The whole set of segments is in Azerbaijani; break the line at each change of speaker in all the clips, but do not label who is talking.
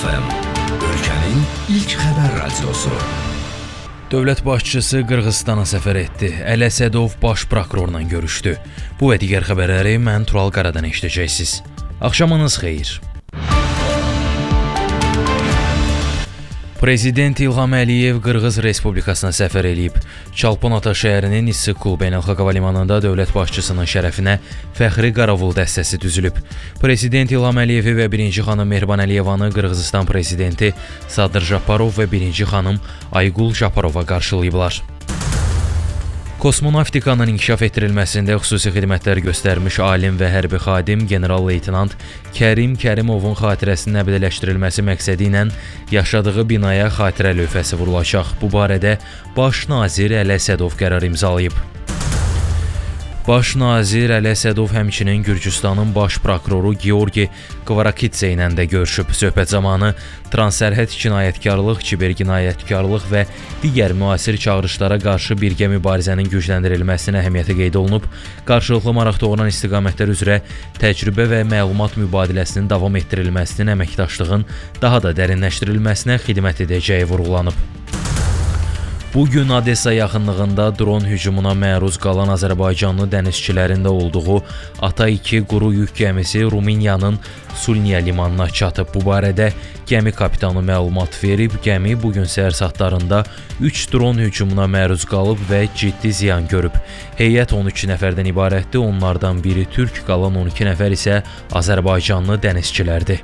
Real FM, ölkənin ilk xəbər radiosu.
Dövlət başçısı Qırğızstana səfər etdi. Əli Əsədov baş prokurorla görüşdü. Bu və digər xəbərləri mən Tural Qaradan eşidəcəksiniz. Axşamınız xeyir. Prezident İlham Əliyev Qırğız Respublikasına səfər eləyib. Çalponata şəhərinin İssıqkul beynəlxalq hava limanında dövlət başçısının şərəfinə fəxri qaravul dəstəsi düzülüb. Prezident İlham Əliyevi və birinci xanım Mehriban Əliyevanı Qırğızistan prezidenti Sadır Japarov və birinci xanım Aygul Japarova qarşılayıblar. Kosmonavtikanın inkişaf etdirilməsində xüsusi xidmətlər göstərmiş alim və hərbi xadim general-leytenant Kərim Kərimovun xatirəsinin əbədələşdirilməsi məqsədi ilə yaşadığı binaya xatirə lövhəsi vurulacaq. Bu barədə Baş nazir Əli Əsədov qərar imzalayıb. Baş nazir Əli Əsədov həmçinin Gürcüstanın baş prokuroru Georgi Kvarakidze ilə də görüşüb. Söhbət zamanı transsərhəd cinayətkarlıq, kibercinayətkarlıq və digər müasir çağırışlara qarşı birgə mübarizənin gücləndirilməsinin əhəmiyyəti qeyd olunub. Qarşılıqlı maraq doğuran istiqamətlər üzrə təcrübə və məlumat mübadiləsinin davam etdirilməsinin əməkdaşlığın daha da dərinləşdirilməsinə xidmət edəcəyi vurğulanıb. Bugün Odessa yaxınlığında dron hücumuna məruz qalan Azərbaycanlı dənizçilərin də olduğu Ata-2 quru yük gəmisi Rumıniyanın Sulniya limanına çatıb. Bu barədə gəmi kapitanı məlumat verib. Gəmi bugün səhər saatlarında 3 dron hücumuna məruz qalıb və ciddi ziyan görüb. Heyət 13 nəfərdən ibarətdir. Onlardan biri türk, qalan 12 nəfər isə Azərbaycanlı dənizçilərdir.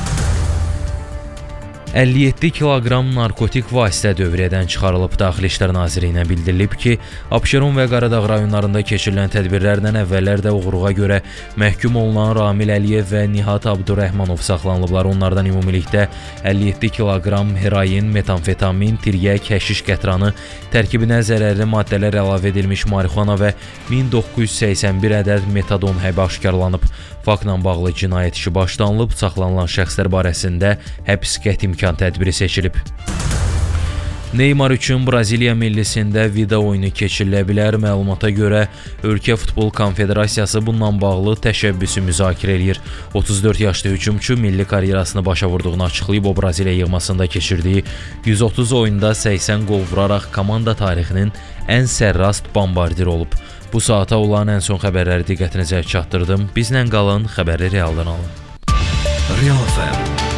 57 kiloqram narkotik vasitə dövriyyədən çıxarılıb. Daxili İşlər Nazirliyinə bildirilib ki, Abşeron və Qaradağ rayonlarında keçirilən tədbirlərdən əvvəllər oğruğa görə məhkum olunan Ramil Əliyev və Nihat Abdurrəhmanov saxlanılıblar. Onlardan ümumilikdə 57 kiloqram heroin, metamfetamin, tiryək, həşiş qətranı, tərkibinə zərərli maddələr əlavə edilmiş marixuana və 1981 ədəd metadon həbi aşkarlanıb. Faktla bağlı cinayət işi başlanılıb, saxlanılan şəxslər barəsində həbs qəti imkan tədbiri seçilib. Neymar üçün Braziliya millisində vida oyunu keçirilə bilər. Məlumata görə Ölkə Futbol Konfederasiyası bununla bağlı təşəbbüsü müzakirə eləyir. 34 yaşlı hücumçu milli karyerasını başa vurduğunu açıqlayıb. O Braziliya yığmasında keçirdiyi 130 oyunda 80 qol vuraraq komanda tarixinin ən sərrast bombardir olub. Bu saata olan ən son xəbərləri diqqətinizə çatdırdım. Bizlə qalın, xəbəri realdan alın.
Real FM.